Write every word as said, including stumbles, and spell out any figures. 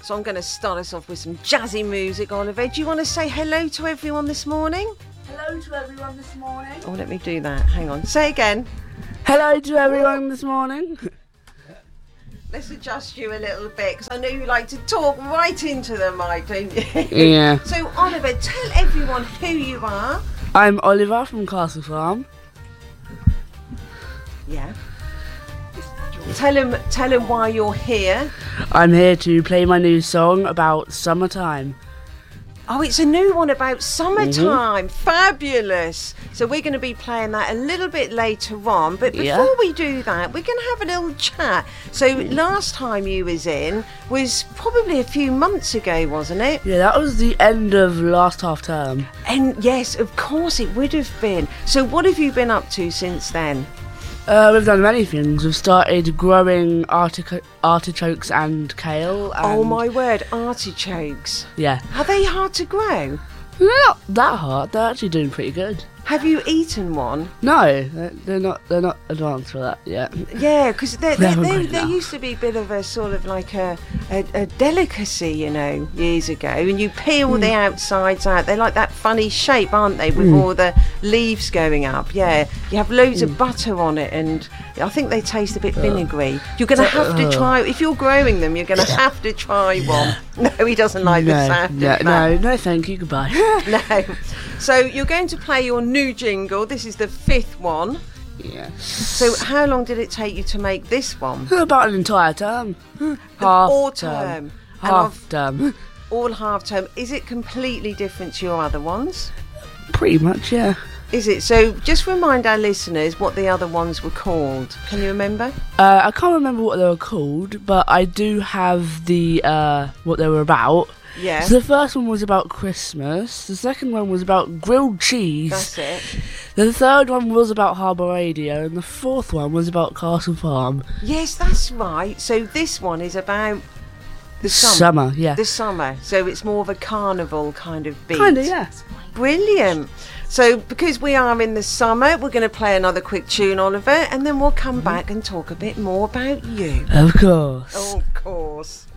So I'm going to start us off with some jazzy music, Oliver. Do you want to say hello to everyone this morning? Hello to everyone this morning. Oh, let me do that. Hang on. Say again. Hello to everyone this morning. Let's adjust you a little bit, because I know you like to talk right into the mic, don't you? Yeah. So, Oliver, tell everyone who you are. I'm Oliver from Castle Farm. Yeah. Tell him, tell him why you're here. I'm here to play my new song about summertime. Oh, it's a new one about summertime. Mm-hmm. Fabulous. So we're going to be playing that a little bit later on. But before yeah. we do that, we're going to have a little chat. So last time you was in was probably a few months ago, wasn't it? Yeah, that was the end of last half term. And yes, of course it would have been. So what have you been up to since then? Uh, we've done many things. We've started growing artic- artichokes and kale. And oh my word, artichokes. Yeah. Are they hard to grow? They're not that hard. They're actually doing pretty good. Have you eaten one? No, they're not. They're not advanced for that yet. Yeah, because they, They they, haven't they, got there enough. used to be a bit of a sort of like a, a, a delicacy, you know, years ago. And you peel Mm. the outsides out. They're like that funny shape, aren't they, with Mm. all the leaves going up. Yeah, you have loads Mm. of butter on it, and I think they taste a bit vinegary. You're going to have to try, if you're growing them, you're going to have to try one. No, he doesn't like no, the sound no, of that. no, no, thank you. Goodbye. No. So you're going to play your new jingle. This is the fifth one. Yeah. So how long did it take you to make this one? About an entire term. Half all term. term. Half term. All half term. Is it completely different to your other ones? Pretty much, yeah. Is it? So just remind our listeners what the other ones were called. Can you remember? Uh, I can't remember what they were called, but I do have the uh, what they were about. Yeah. So the first one was about Christmas. The second one was about grilled cheese. That's it. The third one was about Harbour Radio, and the fourth one was about Castle Farm. Yes, that's right. So this one is about the summer. Summer, yeah. The summer. So it's more of a carnival kind of beat. Kind of, yeah. Brilliant. So because we are in the summer, we're going to play another quick tune, Oliver, and then we'll come back and talk a bit more about you. Of course. Oh, of course.